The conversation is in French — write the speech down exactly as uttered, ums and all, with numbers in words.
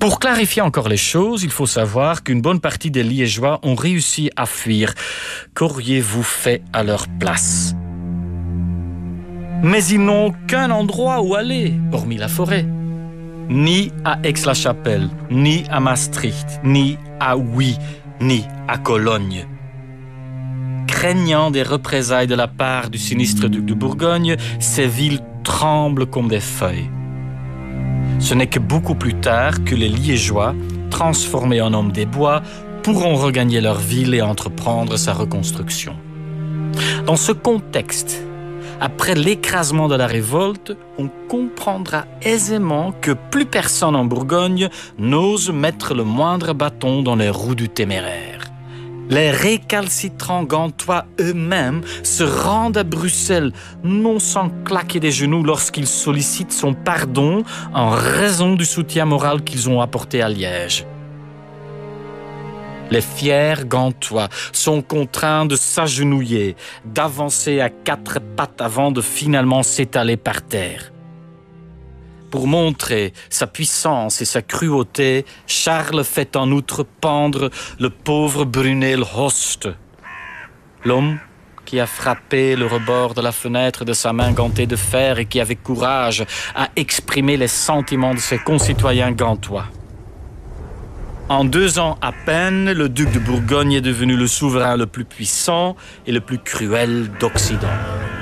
Pour clarifier encore les choses, il faut savoir qu'une bonne partie des Liégeois ont réussi à fuir. Qu'auriez-vous fait à leur place? Mais ils n'ont aucun endroit où aller, hormis la forêt. Ni à Aix-la-Chapelle, ni à Maastricht, ni à Huy, ni à Cologne. Craignant des représailles de la part du sinistre duc de Bourgogne, ces villes tremblent comme des feuilles. Ce n'est que beaucoup plus tard que les Liégeois, transformés en hommes des bois, pourront regagner leur ville et entreprendre sa reconstruction. Dans ce contexte, après l'écrasement de la révolte, on comprendra aisément que plus personne en Bourgogne n'ose mettre le moindre bâton dans les roues du téméraire. Les récalcitrants gantois eux-mêmes se rendent à Bruxelles, non sans claquer des genoux lorsqu'ils sollicitent son pardon en raison du soutien moral qu'ils ont apporté à Liège. Les fiers gantois sont contraints de s'agenouiller, d'avancer à quatre pattes avant de finalement s'étaler par terre. Pour montrer sa puissance et sa cruauté, Charles fait en outre pendre le pauvre Brunel Hoste, l'homme qui a frappé le rebord de la fenêtre de sa main gantée de fer et qui, avec courage, a exprimé les sentiments de ses concitoyens gantois. En deux ans à peine, le duc de Bourgogne est devenu le souverain le plus puissant et le plus cruel d'Occident.